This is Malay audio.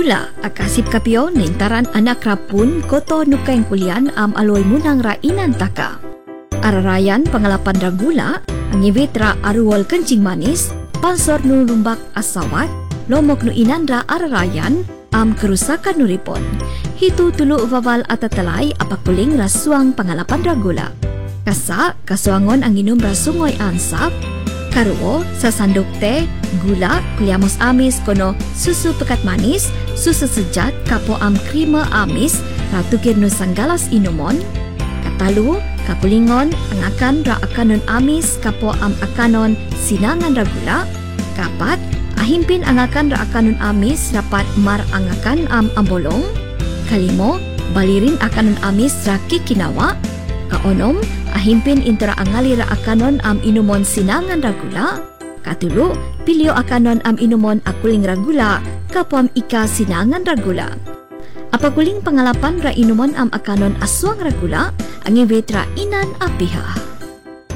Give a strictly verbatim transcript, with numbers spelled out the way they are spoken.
ragula akasip kapio nintaran anak rapun koto nukang kulian am aloy munang rainan taka. Ararayan pengalapan ragula angibit ra aruwal kencing manis pansor nu lumbak asawat lomok nu inandra ararayan am kerusakan nuripon. Hitu tulu vawal atatalay apakuling rasuang pengalapan ragula. Kasa kasuangon ang inum rasungoy ansap karuo sa sandok teh, gula, kuliamos amis kono susu pekat manis, susu sejat kapo am krima amis, ratukir no sanggalas inumon, katalu, kapulingon, angakan ra akanon amis kapo am akanon sinangan ragula, kapat, ahimpin angakan ra akanon amis rapat mar angakan am ambolong, kalimo, balirin akanon amis ra kikinawa, kaonom, ahimpin intera angali ra akanon am inumon sinangan ragula, katulu pilio akanon am inumon akuling ragula kapam ika sinangan ragula. Apakuling pangalapan ra inumon am akanon aswang ragula angibit ra inan apiha.